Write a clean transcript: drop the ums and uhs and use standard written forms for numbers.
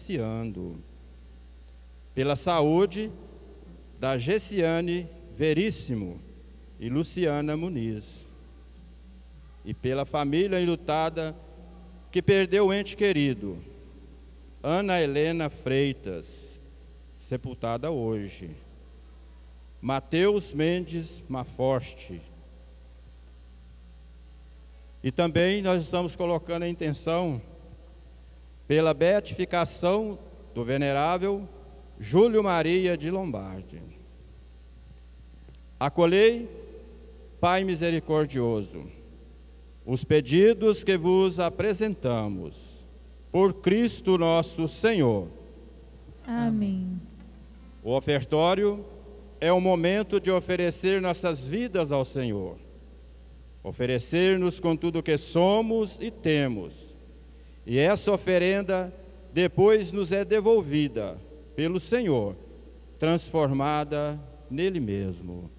iniciando. Pela saúde da Gessiane Veríssimo e Luciana Muniz. E pela família enlutada que perdeu o ente querido, Ana Helena Freitas, sepultada hoje. Mateus Mendes Maforte. E também nós estamos colocando a intenção pela beatificação do venerável Júlio Maria de Lombardi. Acolhei, Pai misericordioso, os pedidos que vos apresentamos, por Cristo nosso Senhor. Amém. O ofertório é o momento de oferecer nossas vidas ao Senhor, oferecer-nos com tudo que somos e temos, e essa oferenda depois nos é devolvida pelo Senhor, transformada nele mesmo.